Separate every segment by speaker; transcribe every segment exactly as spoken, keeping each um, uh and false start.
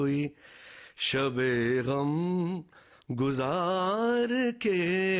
Speaker 1: कोई शबे गम गुजार के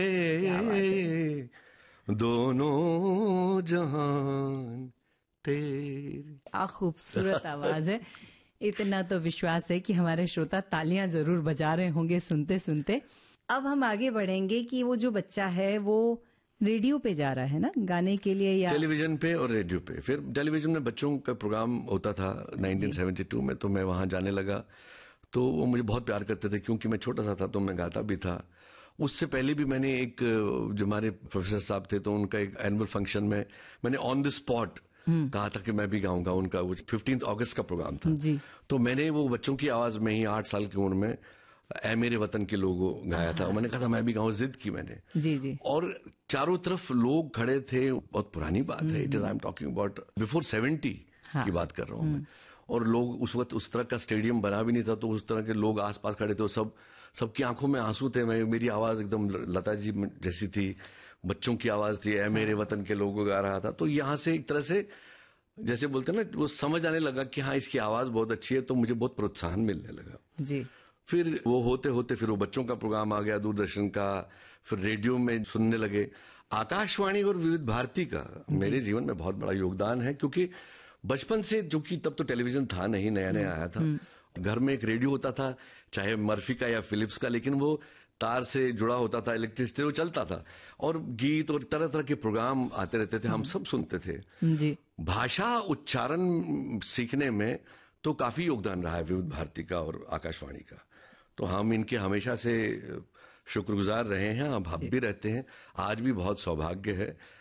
Speaker 1: दोनों जहान तेरे।
Speaker 2: क्या खूबसूरत आवाज है। इतना तो विश्वास है कि हमारे श्रोता तालियां जरूर बजा रहे होंगे सुनते सुनते। अब हम आगे बढ़ेंगे कि वो जो बच्चा है वो रेडियो पे जा रहा है ना गाने के लिए, या
Speaker 1: टेलीविजन पे और रेडियो पे। फिर टेलीविजन में बच्चों का प्रोग्राम होता था नाइनटीन सेवेंटी टू में, तो मैं वहां जाने लगा। तो वो मुझे बहुत प्यार करते थे क्योंकि मैं छोटा सा था, तो मैं गाता भी था। उससे पहले भी मैंने एक, जो हमारे प्रोफेसर साहब थे, तो उनका एक एनुअल फंक्शन में मैंने ऑन द स्पॉट कहा था कि मैं भी गाऊंगा। उनका वो फिफ्टींथ अगस्त का प्रोग्राम था जी। तो मैंने वो बच्चों की आवाज में ही आठ साल की उम्र में ऐ मेरे वतन के लोगों गाया था। मैंने कहा था मैं भी गाऊं, जिद की मैंने जी जी। और चारों तरफ लोग खड़े थे। बहुत पुरानी बात है, it is I am talking about before seventy की बात कर रहा हूं मैं। और लोग उस वक्त उस तरह का स्टेडियम बना भी नहीं था, तो उस तरह के लोग आसपास खड़े थे। सब सबकी आंखों में आंसू थे। मैं, मेरी आवाज एकदम लता जी जैसी थी, बच्चों की आवाज थी, ऐ मेरे वतन के लोगों गा रहा था। तो यहां से एक तरह से जैसे बोलते हैं ना, वो समझ आने लगा कि हाँ इसकी आवाज बहुत अच्छी है, तो मुझे बहुत प्रोत्साहन मिलने लगा जी। फिर वो होते होते फिर वो बच्चों का प्रोग्राम आ गया दूरदर्शन का, फिर रेडियो में सुनने लगे। आकाशवाणी और विविध भारती का मेरे जीवन में बहुत बड़ा योगदान है, क्योंकि बचपन से, जो कि तब तो टेलीविजन था नहीं, नया नया आया था, घर में एक रेडियो होता था, चाहे मर्फी का या फिलिप्स का, लेकिन वो तार से जुड़ा होता था, इलेक्ट्रिसिटी, वो चलता था, और गीत और तरह तरह के प्रोग्राम आते रहते थे, हम सब सुनते थे जी। भाषा उच्चारण सीखने में तो काफी योगदान रहा है विविध भारती का और आकाशवाणी का। तो हम इनके हमेशा से शुक्रगुजार रहे हैं, अब हम भी रहते हैं। आज भी बहुत सौभाग्य है